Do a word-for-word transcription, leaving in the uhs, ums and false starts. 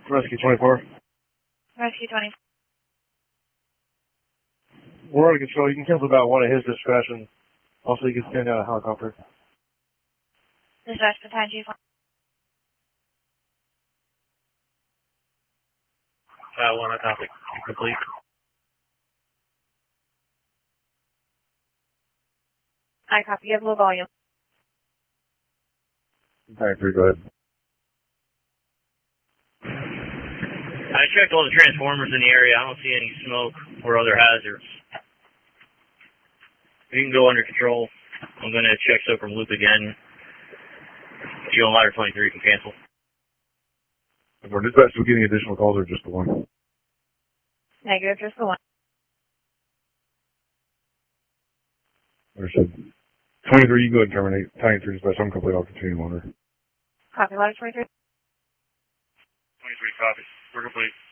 Rescue twenty-four. Rescue twenty. We're under control. You can cancel about one at his discretion. Also, you can stand out a helicopter. Dispatch Battalion Chief. Uh, one, I copy. Complete. I copy. You have low volume. Alright, three, go ahead. I checked all the transformers in the area. I don't see any smoke or other hazards. You can go under control. I'm going to check so from loop again. You on ladder twenty-three can cancel. If we're dispatched, we getting additional calls or just the one? Negative, just the one. Understood. twenty-three, you go ahead and terminate. Battalion three dispatch, I'm complete. I'll continue longer. Copy, ladder twenty-three. twenty-three, copy. We're complete.